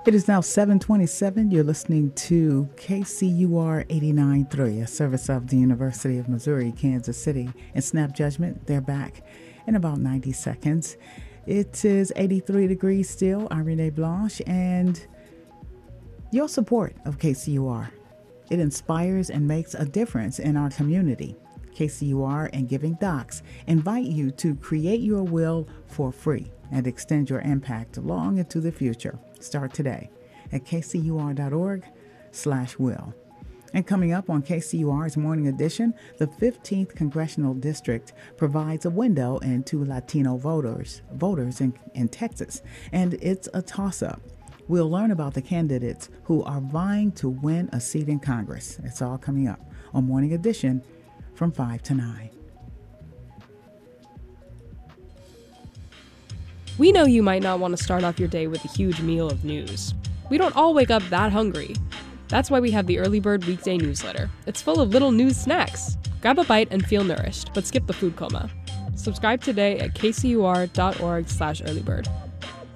It is now 7:27. You're listening to KCUR 89.3, a service of the University of Missouri, Kansas City. And Snap Judgment, they're back in about 90 seconds. It is 83 degrees still. I'm Renee Blanche, and your support of KCUR. It inspires and makes a difference in our community. KCUR and Giving Docs invite you to create your will for free and extend your impact long into the future. Start today at kcur.org/will. And coming up on KCUR's Morning Edition, the 15th Congressional District provides a window into Latino voters in Texas, and it's a toss-up. We'll learn about the candidates who are vying to win a seat in Congress. It's all coming up on Morning Edition from 5 to 9. We know you might not want to start off your day with a huge meal of news. We don't all wake up that hungry. That's why we have the Early Bird Weekday newsletter. It's full of little news snacks. Grab a bite and feel nourished, but skip the food coma. Subscribe today at kcur.org/earlybird.